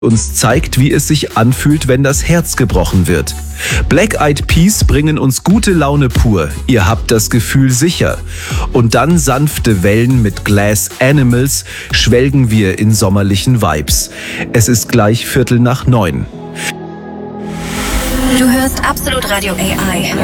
uns zeigt, wie es sich anfühlt, wenn das Herz gebrochen wird. Black Eyed Peas bringen uns gute Laune pur. Ihr habt das Gefühl sicher. Und dann sanfte Wellen mit Glass Animals schwelgen wir in sommerlichen Vibes. Es ist gleich 8:45. Du hörst Absolut Radio AI.